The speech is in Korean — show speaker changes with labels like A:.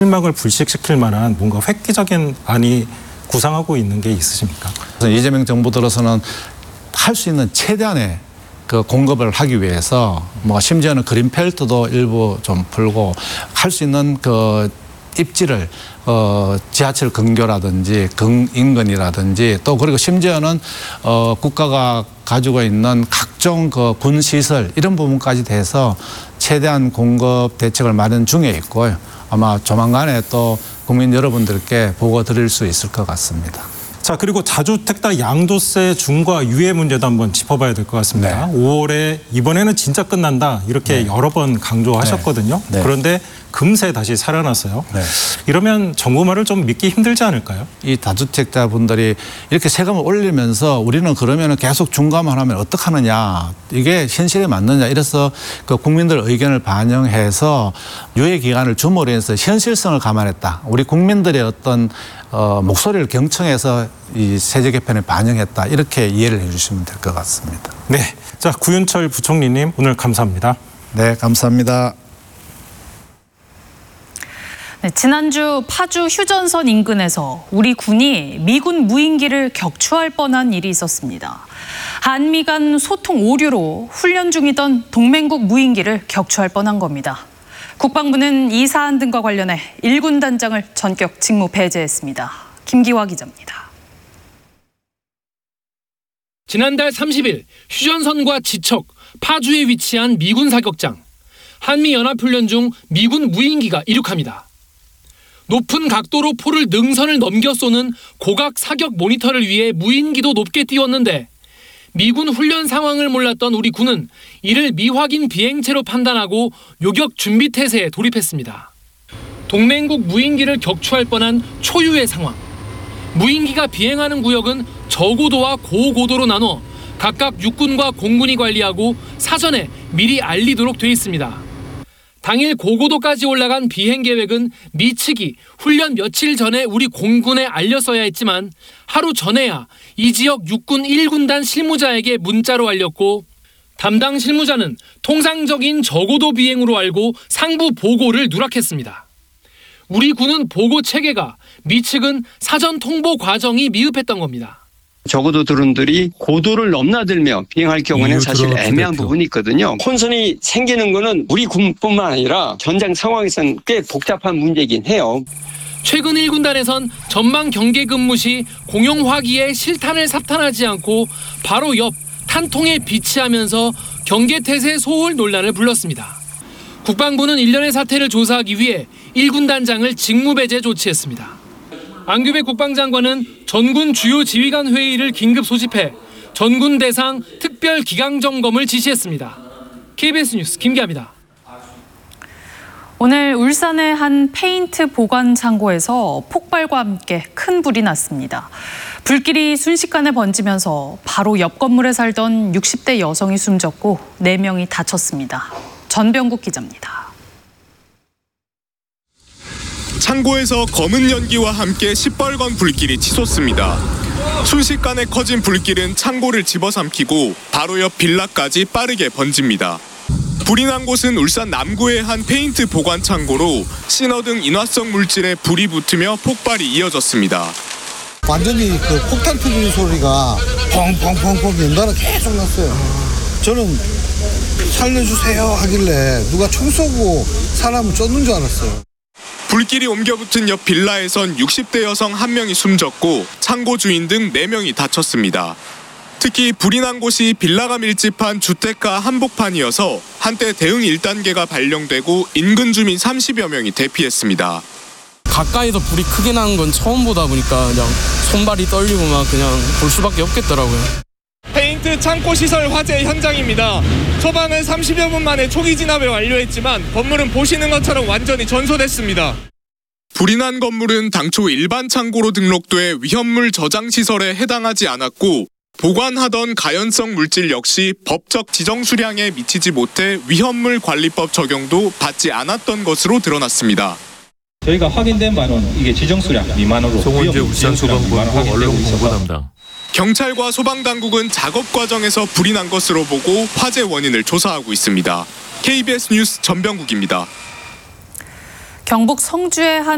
A: 실망을 불식시킬 만한 뭔가 획기적인 안이 구상하고 있는 게 있으십니까?
B: 이재명 정부 들어서는 할 수 있는 최대한의 그 공급을 하기 위해서 뭐 심지어는 그린벨트도 일부 좀 풀고 할 수 있는 그 입지를 지하철 근교라든지 인근이라든지 또 그리고 심지어는 국가가 가지고 있는 각종 그 군 시설 이런 부분까지 돼서 최대한 공급 대책을 마련 중에 있고요. 아마 조만간에 또 국민 여러분들께 보고 드릴 수 있을 것 같습니다.
A: 자, 그리고 다주택자 양도세 중과 유예 문제도 한번 짚어봐야 될 것 같습니다.
B: 네.
A: 5월에 이번에는 진짜 끝난다 이렇게 여러 번 강조하셨거든요.
B: 네.
A: 그런데 금세 다시 살아났어요.
B: 네.
A: 이러면 정부 말을 좀 믿기 힘들지 않을까요?
B: 이 다주택자분들이 이렇게 세금을 올리면서 우리는 그러면 계속 중과만 하면 어떡하느냐, 이게 현실에 맞느냐, 이래서 그 국민들 의견을 반영해서 유예 기간을 주므로 해서 현실성을 감안했다. 우리 국민들의 어떤 목소리를 경청해서 이 세제 개편에 반영했다. 이렇게 이해를 해주시면 될 것 같습니다.
A: 네, 자 구윤철 부총리님 오늘 감사합니다.
B: 네, 감사합니다.
C: 네, 지난주 파주 휴전선 인근에서 우리 군이 미군 무인기를 격추할 뻔한 일이 있었습니다. 한미 간 소통 오류로 훈련 중이던 동맹국 무인기를 격추할 뻔한 겁니다. 국방부는 이 사안 등과 관련해 1군 단장을 전격 직무 배제했습니다. 김기화 기자입니다.
D: 지난달 30일 휴전선과 지척, 파주에 위치한 미군 사격장. 한미연합훈련 중 미군 무인기가 이륙합니다. 높은 각도로 포를 능선을 넘겨 쏘는 고각 사격 모니터를 위해 무인기도 높게 띄웠는데 미군 훈련 상황을 몰랐던 우리 군은 이를 미확인 비행체로 판단하고 요격 준비 태세에 돌입했습니다. 동맹국 무인기를 격추할 뻔한 초유의 상황. 무인기가 비행하는 구역은 저고도와 고고도로 나눠 각각 육군과 공군이 관리하고 사전에 미리 알리도록 돼 있습니다. 당일 고고도까지 올라간 비행 계획은 미 측이 훈련 며칠 전에 우리 공군에 알렸어야 했지만 하루 전에야 이 지역 육군 1군단 실무자에게 문자로 알렸고 담당 실무자는 통상적인 저고도 비행으로 알고 상부 보고를 누락했습니다. 우리 군은 보고 체계가, 미 측은 사전 통보 과정이 미흡했던 겁니다.
E: 적어도 드론들이 고도를 넘나들며 비행할 경우는 사실 애매한 부분이 있거든요. 혼선이 생기는 거는 우리 군뿐만 아니라 전장 상황에서는 꽤 복잡한 문제이긴 해요.
D: 최근 1군단에선 전방 경계 근무 시 공용 화기에 실탄을 삽탄하지 않고 바로 옆 탄통에 비치하면서 경계태세 소홀 논란을 불렀습니다. 국방부는 일련의 사태를 조사하기 위해 1군단장을 직무배제 조치했습니다. 안규백 국방장관은 전군 주요 지휘관 회의를 긴급 소집해 전군 대상 특별 기강 점검을 지시했습니다. KBS 뉴스 김기아입니다.
C: 오늘 울산의 한 페인트 보관 창고에서 폭발과 함께 큰 불이 났습니다. 불길이 순식간에 번지면서 바로 옆 건물에 살던 60대 여성이 숨졌고 4명이 다쳤습니다. 전병국 기자입니다.
F: 창고에서 검은 연기와 함께 시뻘건 불길이 치솟습니다. 순식간에 커진 불길은 창고를 집어삼키고 바로 옆 빌라까지 빠르게 번집니다. 불이 난 곳은 울산 남구의 한 페인트 보관 창고로 신호등 인화성 물질에 불이 붙으며 폭발이 이어졌습니다.
G: 완전히 그 폭탄 터지는 소리가 펑펑펑펑 연달아 계속 났어요. 저는 살려주세요 하길래 누가 총 쏘고 사람을 쫓는 줄 알았어요.
F: 불길이 옮겨붙은 옆 빌라에선 60대 여성 1명이 숨졌고 창고 주인 등 4명이 다쳤습니다. 특히 불이 난 곳이 빌라가 밀집한 주택가 한복판이어서 한때 대응 1단계가 발령되고 인근 주민 30여 명이 대피했습니다.
H: 가까이서 불이 크게 나는 건 처음 보다 보니까 그냥 손발이 떨리고 막 그냥 볼 수밖에 없겠더라고요.
F: 페인트 창고 시설 화재 현장입니다. 소방은 30여 분 만에 초기 진압을 완료했지만 건물은 보시는 것처럼 완전히 전소됐습니다. 불이 난 건물은 당초 일반 창고로 등록돼 위험물 저장 시설에 해당하지 않았고 보관하던 가연성 물질 역시 법적 지정 수량에 미치지 못해 위험물 관리법 적용도 받지 않았던 것으로 드러났습니다.
I: 저희가 확인된 바는 이게 지정 수량 미만으로
J: 송원재 울산소방본부 언론공보 담당.
F: 경찰과 소방당국은 작업 과정에서 불이 난 것으로 보고 화재 원인을 조사하고 있습니다. KBS 뉴스 전병국입니다.
C: 경북 성주의 한